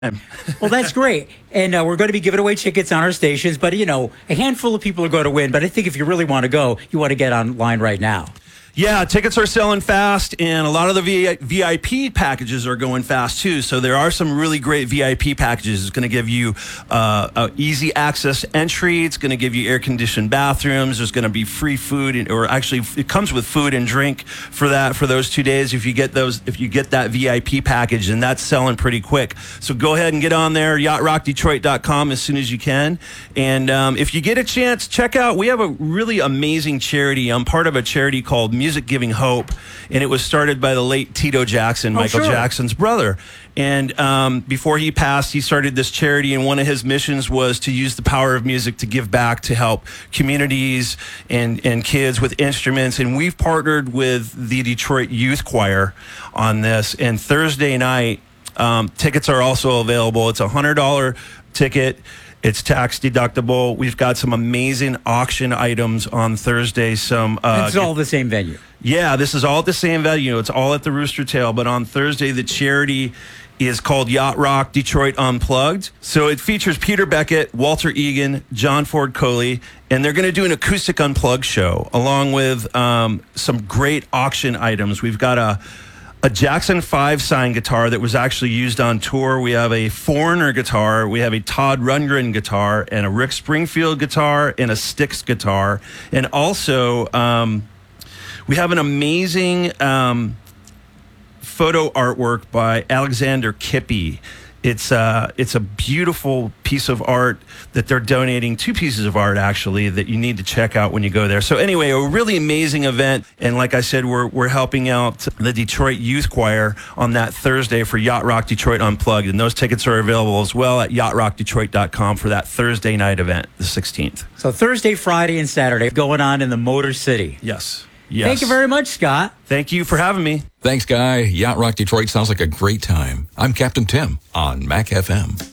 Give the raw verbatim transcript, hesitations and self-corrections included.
Well, that's great. And uh, we're going to be giving away tickets on our stations. But, you know, a handful of people are going to win. But I think if you really want to go, you want to get online right now. Yeah, tickets are selling fast, and a lot of the V I P packages are going fast, too. So there are some really great V I P packages. It's going to give you uh, uh, easy access entry. It's going to give you air-conditioned bathrooms. There's going to be free food, and, or actually, it comes with food and drink for that for those two days if you get those. If you get that V I P package, and that's selling pretty quick. So go ahead and get on there, yacht rock detroit dot com as soon as you can. And um, if you get a chance, check out. We have a really amazing charity. I'm part of a charity called Music Giving Hope, and it was started by the late Tito Jackson, oh, Michael sure. Jackson's brother. And um, before he passed, he started this charity, and one of his missions was to use the power of music to give back to help communities and, and kids with instruments. And we've partnered with the Detroit Youth Choir on this. And Thursday night, um, tickets are also available. It's a one hundred dollars ticket. It's tax deductible. We've got some amazing auction items on Thursday. Some uh, it's all the same venue. Yeah, this is all at the same venue. It's all at the Rooster Tail. But on Thursday, the charity is called Yacht Rock Detroit Unplugged. So it features Peter Beckett, Walter Egan, John Ford Coley, and they're going to do an acoustic unplugged show along with um, some great auction items. We've got a A Jackson five signed guitar that was actually used on tour. We have a Foreigner guitar. We have a Todd Rundgren guitar and a Rick Springfield guitar and a Styx guitar. And also, um, we have an amazing um, photo artwork by Alexander Kippy. It's uh, it's a beautiful piece of art that they're donating, two pieces of art, actually, that you need to check out when you go there. So anyway, a really amazing event. And like I said, we're we're helping out the Detroit Youth Choir on that Thursday for Yacht Rock Detroit Unplugged. And those tickets are available as well at yacht rock detroit dot com for that Thursday night event, the sixteenth. So Thursday, Friday, and Saturday going on in the Motor City. Yes. Yes. Thank you very much, Scott. Thank you for having me. Thanks, Guy. Yacht Rock Detroit sounds like a great time. I'm Captain Tim on Mac F M.